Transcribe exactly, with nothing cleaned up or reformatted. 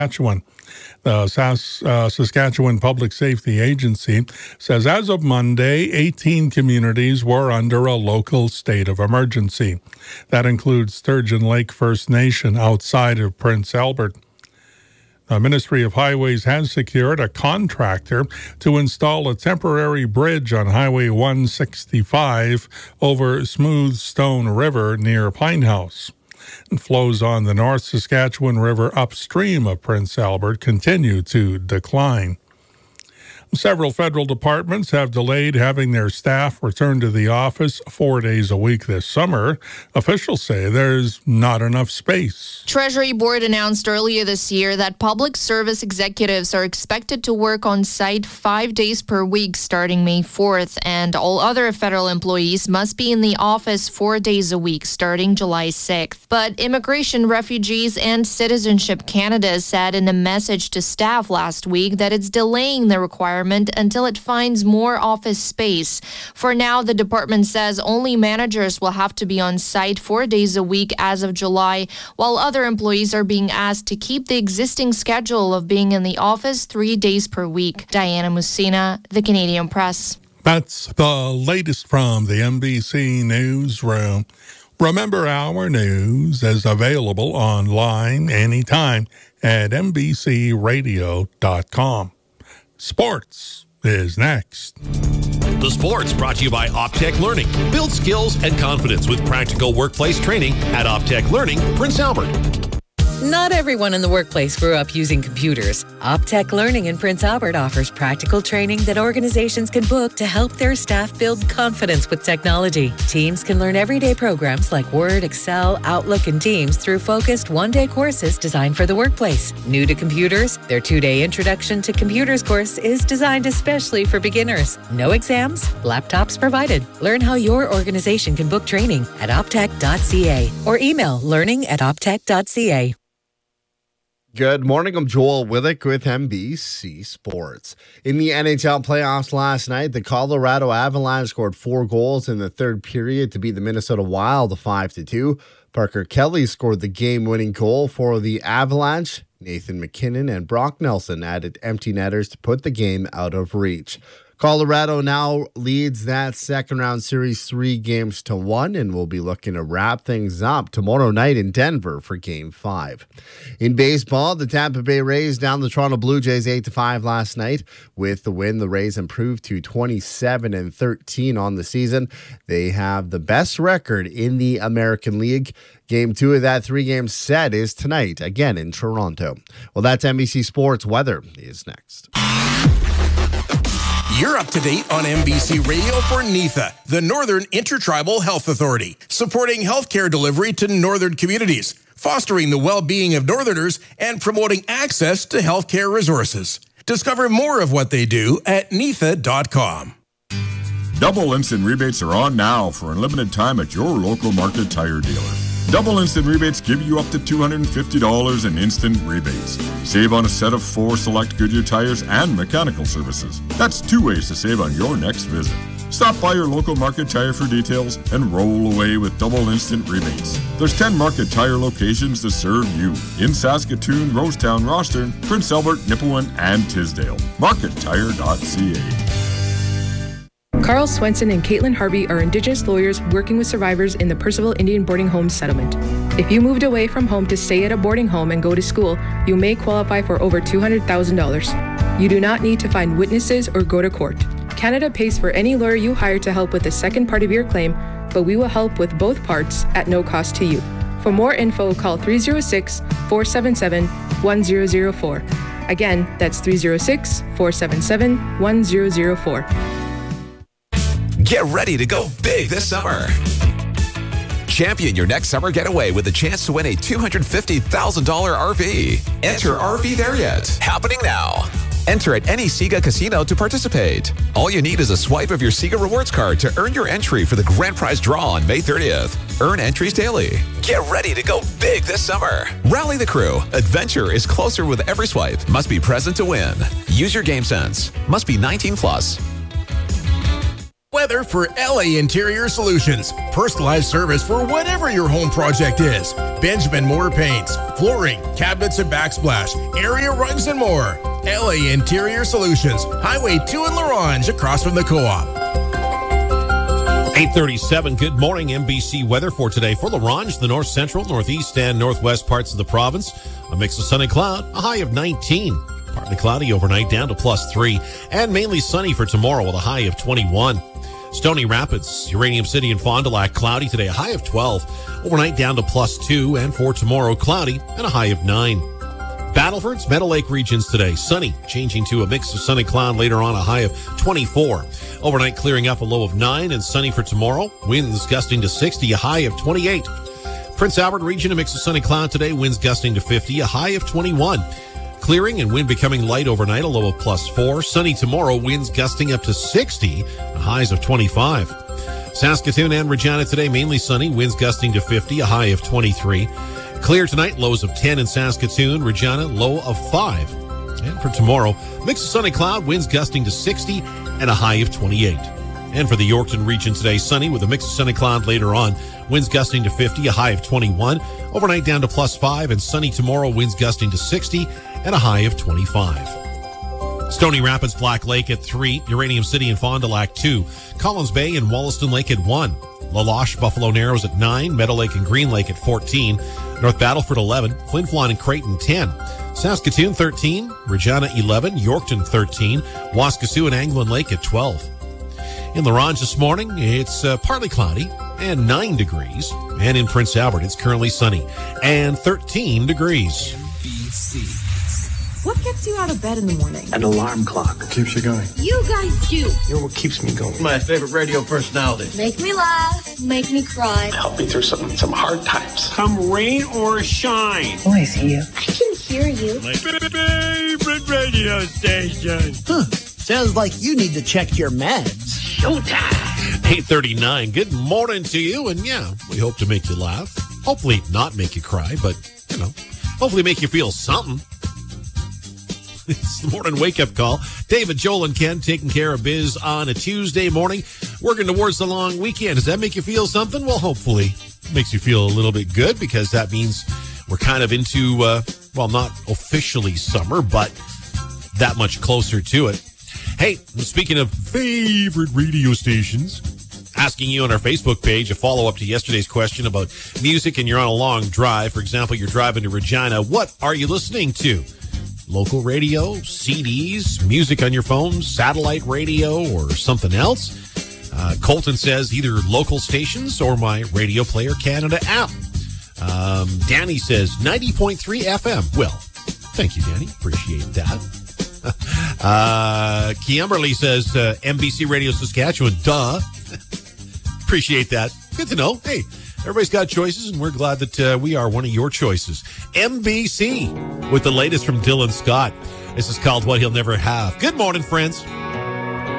Saskatchewan. The Sas- uh, Saskatchewan Public Safety Agency says as of Monday, eighteen communities were under a local state of emergency. That includes Sturgeon Lake First Nation outside of Prince Albert. The Ministry of Highways has secured a contractor to install a temporary bridge on Highway one sixty-five over Smooth Stone River near Pine House. And flows on the North Saskatchewan River upstream of Prince Albert continue to decline. Several federal departments have delayed having their staff return to the office four days a week this summer. Officials say there's not enough space. Treasury Board announced earlier this year that public service executives are expected to work on site five days per week starting May fourth, and all other federal employees must be in the office four days a week starting July sixth. But Immigration, Refugees, and Citizenship Canada said in a message to staff last week that it's delaying the requirement until it finds more office space. For now, the department says only managers will have to be on site four days a week as of July, while other employees are being asked to keep the existing schedule of being in the office three days per week. Diana Musina, The Canadian Press. That's the latest from the N B C Newsroom. Remember, our news is available online anytime at N B C radio dot com. Sports is next. The Sports brought to you by Optech Learning. Build skills and confidence with practical workplace training at Optech Learning, Prince Albert. Not everyone in the workplace grew up using computers. Optech Learning in Prince Albert offers practical training that organizations can book to help their staff build confidence with technology. Teams can learn everyday programs like Word, Excel, Outlook, and Teams through focused one-day courses designed for the workplace. New to computers, their two-day Introduction to Computers course is designed especially for beginners. No exams, laptops provided. Learn how your organization can book training at optech dot c a or email learning at optech dot c a. Good morning, I'm Joel Willick with N B C Sports. In the N H L playoffs last night, the Colorado Avalanche scored four goals in the third period to beat the Minnesota Wild five to two. Parker Kelly scored the game-winning goal for the Avalanche. Nathan McKinnon and Brock Nelson added empty netters to put the game out of reach. Colorado now leads that second round series three games to one and will be looking to wrap things up tomorrow night in Denver for game five. In baseball, the Tampa Bay Rays down the Toronto Blue Jays eight to five last night. With the win, the Rays improved to twenty-seven and thirteen on the season. They have the best record in the American League. Game two of that three-game set is tonight, again in Toronto. Well, that's N B C Sports. Weather is next. You're up to date on N B C Radio for NEIFA, the Northern Intertribal Health Authority, supporting healthcare delivery to northern communities, fostering the well-being of Northerners, and promoting access to healthcare resources. Discover more of what they do at N E I F A dot com. Double instant rebates are on now for a limited time at your local Market Tire dealer. Double instant rebates give you up to two hundred fifty dollars in instant rebates. Save on a set of four select Goodyear tires and mechanical services. That's two ways to save on your next visit. Stop by your local Market Tire for details and roll away with double instant rebates. There's ten Market Tire locations to serve you in Saskatoon, Rosetown, Rostern, Prince Albert, Nipawin, and Tisdale. Market Tire dot c a. Carl Swenson and Caitlin Harvey are Indigenous lawyers working with survivors in the Percival Indian Boarding Home Settlement. If you moved away from home to stay at a boarding home and go to school, you may qualify for over two hundred thousand dollars. You do not need to find witnesses or go to court. Canada pays for any lawyer you hire to help with the second part of your claim, but we will help with both parts at no cost to you. For more info, call three oh six, four seven seven, one zero zero four. Again, that's three oh six, four seven seven, one zero zero four. Get ready to go big this summer. Champion your next summer getaway with a chance to win a two hundred fifty thousand dollars R V. Enter R V There Yet, happening now. Enter at any SIGA casino to participate. All you need is a swipe of your SIGA rewards card to earn your entry for the grand prize draw on May thirtieth. Earn entries daily. Get ready to go big this summer. Rally the crew. Adventure is closer with every swipe. Must be present to win. Use your game sense. Must be nineteen plus. weather for L A Interior Solutions. Personalized service for whatever your home project is. Benjamin Moore Paints, flooring, cabinets and backsplash, area rugs and more. L A Interior Solutions, Highway two in Larange, across from the Co-op. eight thirty-seven, good morning. M B C weather for today for Larange, the north central, northeast, and northwest parts of the province. A mix of sun and cloud, a high of nineteen. Partly cloudy overnight, down to plus three. And mainly sunny for tomorrow with a high of twenty-one. Stony Rapids, Uranium City, and Fond du Lac, cloudy today, a high of twelve. Overnight, down to plus two. And for tomorrow, cloudy and a high of nine. Battleford's Meadow Lake regions today, sunny, changing to a mix of sun and cloud later on, a high of twenty-four. Overnight clearing up, a low of nine, and sunny for tomorrow. Winds gusting to sixty, a high of twenty-eight. Prince Albert region, a mix of sun and cloud today, winds gusting to fifty, a high of twenty-one. Clearing and wind becoming light overnight, a low of plus four. Sunny tomorrow, winds gusting up to sixty, highs of twenty-five. Saskatoon and Regina today, mainly sunny, winds gusting to fifty, a high of twenty-three. Clear tonight, lows of ten in Saskatoon, Regina, low of five. And for tomorrow, mix of sun and cloud, winds gusting to sixty and a high of twenty-eight. And for the Yorkton region today, sunny with a mix of sun and cloud later on, winds gusting to fifty, a high of twenty-one. Overnight down to plus five, and sunny tomorrow, winds gusting to sixty and a high of twenty-five. Stony Rapids, Black Lake at three, Uranium City and Fond du Lac two, Collins Bay and Wollaston Lake at one, La Loche, Buffalo Narrows at nine, Meadow Lake and Green Lake at fourteen, North Battleford eleven, Flin Flon and Creighton ten, Saskatoon thirteen, Regina eleven, Yorkton thirteen, Waskesiu and Anglin Lake at twelve. In Larange this morning, it's uh, partly cloudy and nine degrees, and in Prince Albert, it's currently sunny and thirteen degrees. M B C. What gets you out of bed in the morning? An alarm clock. What keeps you going? You guys do. You're what keeps me going. My favorite radio personality. Make me laugh, make me cry. Help me through some some hard times. Come rain or shine. Oh, I see you. I can hear you. My favorite radio station. Huh. Sounds like you need to check your meds. Showtime. eight thirty-nine, good morning to you. And yeah, we hope to make you laugh. Hopefully not make you cry, but, you know, hopefully make you feel something. It's the morning wake-up call. David, Joel, and Ken taking care of biz on a Tuesday morning, working towards the long weekend. Does that make you feel something? Well, hopefully it makes you feel a little bit good, because that means we're kind of into, uh, well, not officially summer, but that much closer to it. Hey, speaking of favorite radio stations, asking you on our Facebook page a follow-up to yesterday's question about music and you're on a long drive. For example, you're driving to Regina. What are you listening to? Local radio, C Ds, music on your phone, satellite radio, or something else? Uh, Colton says either local stations or my Radio Player Canada app. Um, Danny says ninety point three F M. Well, thank you, Danny. Appreciate that. uh, Kimberly says uh, M B C Radio Saskatchewan. Duh. Appreciate that. Good to know. Hey, everybody's got choices, and we're glad that uh, we are one of your choices. M B C with the latest from Dylan Scott. This is called What He'll Never Have. Good morning, friends.